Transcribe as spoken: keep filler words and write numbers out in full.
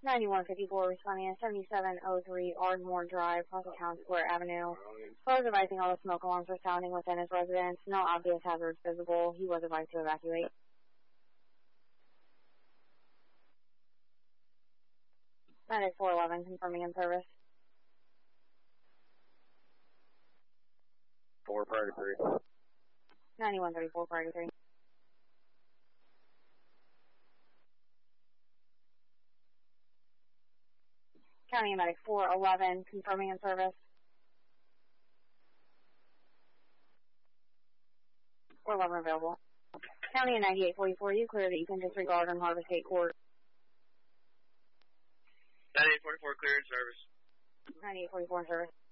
ninety-one fifty-four responding at seventy-seven oh three Ardmore Drive, Russell Town Square Avenue. Was advising all the smoke alarms were sounding within his residence. No obvious hazards visible. He was advised to evacuate. Medic four eleven confirming in service. four priority three. ninety-one thirty-four priority three. County Medic four eleven confirming in service. four eleven available. County ninety-eight forty-four, you clear that you can disregard on Harvest Gate Court. ninety-eight forty-four clear in service. ninety-eight forty-four in service.